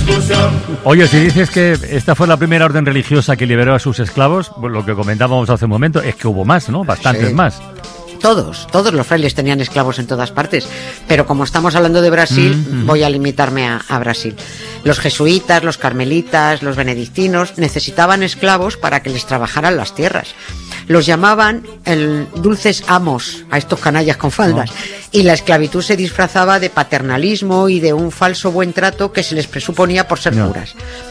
Oye, si dices que esta fue la primera orden religiosa que liberó a sus esclavos, pues lo que comentábamos hace un momento es que hubo más, ¿no? Bastantes más. Todos los frailes tenían esclavos en todas partes, pero como estamos hablando de Brasil, voy a limitarme a Brasil. Los jesuitas, los carmelitas, los benedictinos necesitaban esclavos para que les trabajaran las tierras. Los llamaban dulces amos a estos canallas con faldas, y la esclavitud se disfrazaba de paternalismo y de un falso buen trato que se les presuponía por ser curas.